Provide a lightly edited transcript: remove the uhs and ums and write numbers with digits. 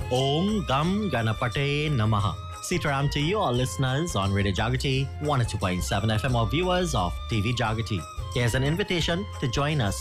Om Gam Ganapate Namaha. Sitaram to you, all listeners on Radio Jagati 102.7 FM or viewers of TV Jagati. Here's an invitation to join us